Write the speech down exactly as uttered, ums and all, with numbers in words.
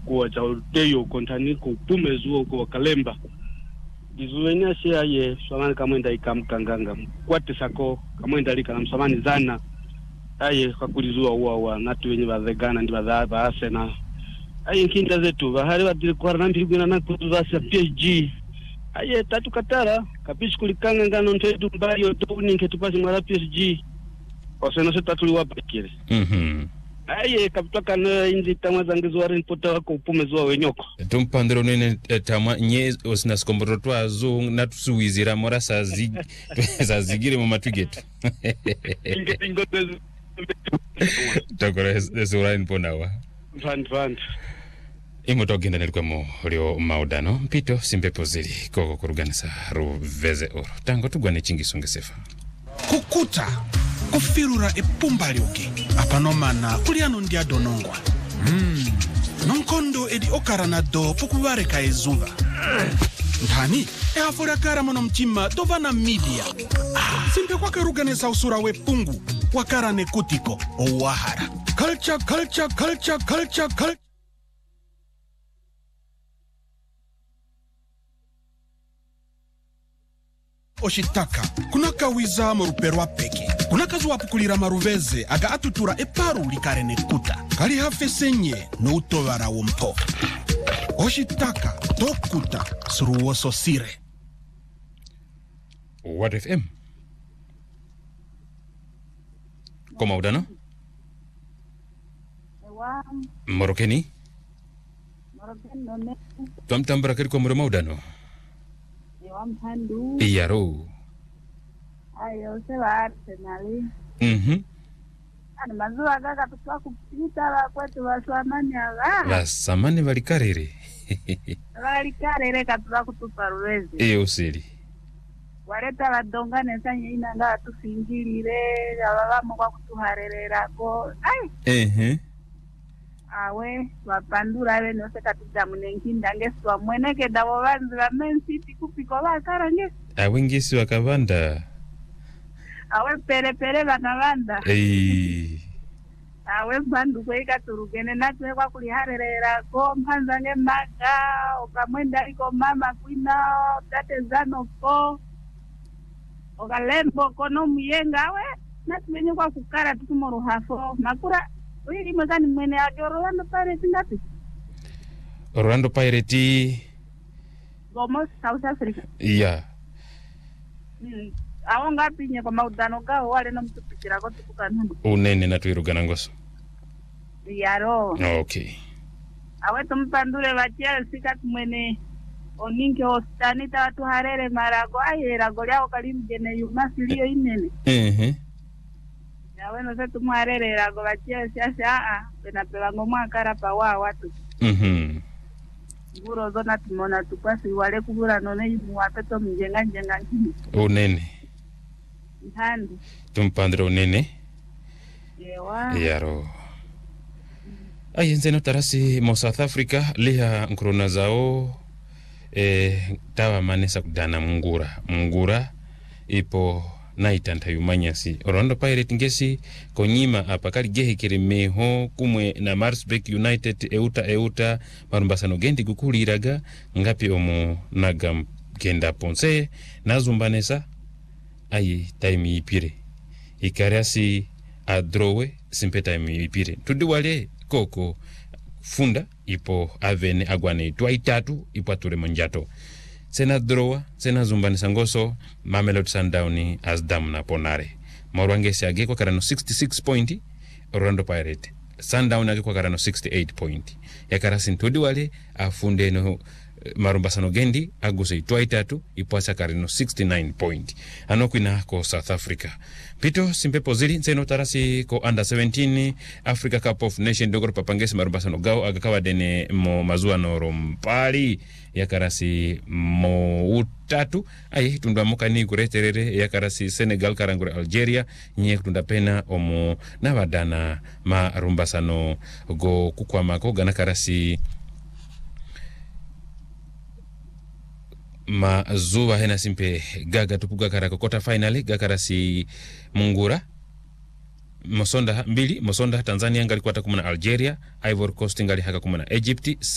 kwa cha deyo kontani ko pumezuo ko kalemba dizuenia shia ye samani kama nda ikamkanganga kwate sako kama nda lika na samani zana aye kakulizua uwa wa natu wenye bazegana ndi bazaba asena aye nkinda zetu bahari badiri kwa nambi gwina na kutuzasa P H G aye tatu katara kapishi kulikanga ngano ntetu mbali otoni nketupasi mwala P H G oseno se tatu liwapekele mhm aye kapitoka na inzi tamwa zangizo wari nipota wako upumezua wenyoko tumpandero nene tamwa nye osina skomboto azu natusuwizira mora sazi zazigire mu matwigetu Tokore esura nponawa fand fand imotogenda nelikuwa mu lyo maudano mpito simpepo zili koko kuruganisa ruveze oro tango tugwane chingisonge sefa kukuta kufirura epumbalioke apanomana kuliano ndia donongwa mm. nonkondo edi okarana do pukuvareka ezuva ntani eafora kara mono mchima dovana media ah, simpe kwa karuganisa usura wepungu wakarane kutiko owahara culture culture culture culture culture Oshitaka kuna kawiza moruperwa peke kuna kazu wapukulira maruveze aga atutura eparu likarene kuta kali hafesenye no utovara wompo Oshitaka tokuta suruwoso sire What F M Koma udano Ewa Morokeni Morokeni none Tuamtambara kiri kwa murema udano Mhandu Iyaro ayo sewa Arsenal mhm ani mazuwa gaga tutwa kupita la kwetu wasamani aga la samani valikarere valikarere katwa kutupa ruwezi iyo siri wareta badongane sanye inanga tufingirire ababamo kwa kutuharerera ko ai ehe awe wapandura bene ose katija munenkinda ngeswa mweneke dabo banzi ba Men City kupiko bakarange awe ngisi wakavanda awe pere pere bakavanda eh awe bandu kweka turugene natwe kwa kuliharerera ko mpanzange maga okamwenda iko mama kwina tate zano ko okalembo kono muyenga awe natwenye kwa kukara tukumoro hafo makura Wili mwezani mwene agi Orlando Pirates ngapi? Orlando Pirates Gomos, South Africa. Yeah. Mm. Awo ngapi nye kwa maudano gao wale na mtupikira kwa tukuka nundu. Unene na tuirugana ngoso. Yaro. Okay. Awe tumpandure wa Chelsea kati mwene oninke hostanita watu harere marago. Aye rago liao kalimjene yumasi liyo inene. Ehe. Ya weno setu mwarere rago wa Chelsea aa. Penapewa ngomwa karapa waa watu. Mhm. Nguro zona tumona tupasi wale kubura none yumu wapeto mjenga njenga nkini. Unene. Nhandi. Tumpandre unene. Yewa. Yaro. Aye nzeno tarasi mo South Africa liha nkurona zao eh tawa manesa kudana mungura. Mungura ipo naitanta yumanyasi. Orlando Pirates ngesi konyima apakali gehe kirimeho kumwe na Marsbeck United euta euta marumbasano gendi gukuliraga ngapi omu nagam genda ponse nazumbanesa ayi time ipire ikariasi adrowe simpe time ipire tudiwale koko funda ipo avene agwane twaitatu ipo ature monjato sena drowa sena zumbanisa ngoso Mamelodi Sundowns asdam na ponare morwangesi age kwa karano sixty-six point Orlando Pirates Sundowns age kwa karano sixty-eight point yakarasi ntudi wale afunde no marumbasano gendi aguse twaitatu ipwasa karano sixty-nine point anokwina ko South Africa pito simpepo zili nseno tarasi ko under seventeen Africa Cup of Nations dogoro papangesi marumbasano gao agakawa dene mo mazua noro mpali yakarasi mo utatu ai tunda mukani kureterere yakarasi Senegal karangure Algeria nye tunda pena omo navadana marumbasano go kukwamako gana karasi ma zuwa hena simpe gaga tupuga karako kota finali gakarasi mungura Mosonda mbili Mosonda Tanzania ngali kwata kumana Algeria Ivory Coast ngali haka kumana Egypt